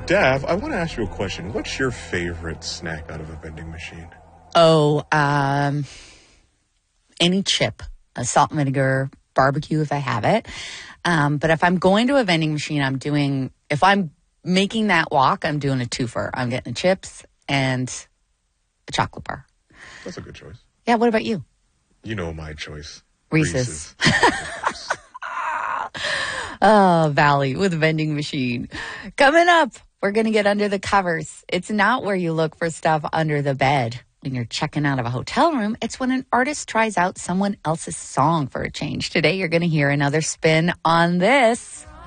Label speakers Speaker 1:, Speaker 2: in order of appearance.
Speaker 1: Dav, I want to ask you a question. What's your favorite snack out of a vending machine?
Speaker 2: Oh, any chip, a salt and vinegar barbecue if I have it. But if I'm going to a vending machine, if I'm making that walk, I'm doing a twofer. I'm getting the chips and a chocolate bar.
Speaker 1: That's a good choice.
Speaker 2: Yeah, what about you?
Speaker 1: You know my choice.
Speaker 2: Reese's. Oh, Valley with a vending machine. Coming up, we're going to get under the covers. It's not where you look for stuff under the bed when you're checking out of a hotel room. It's when an artist tries out someone else's song for a change. Today, you're going to hear another spin on this.